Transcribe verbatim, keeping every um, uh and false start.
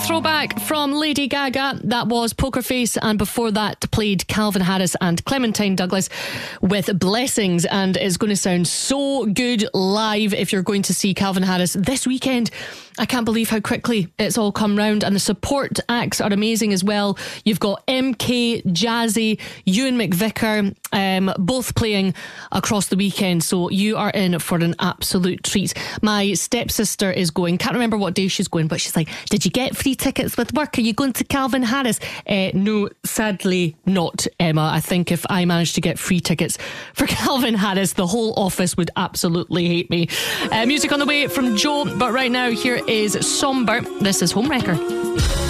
throwback from Lady Gaga. That was Poker Face, and before that played Calvin Harris and Clementine Douglas with Blessings, and it's going to sound so good live if you're going to see Calvin Harris this weekend. I can't believe how quickly it's all come round, and the support acts are amazing as well. You've got M K, Jazzy, Ewan McVicker, um, both playing across the weekend, so you are in for an absolute treat. My stepsister is going, can't remember what day she's going, but she's like, did you get free tickets with work? Are you going to Calvin Harris? Uh, no, sadly not, Emma. I think if I managed to get free tickets for Calvin Harris, the whole office would absolutely hate me. Uh, music on the way from Joe, but right now here is Somber. This is Homewrecker.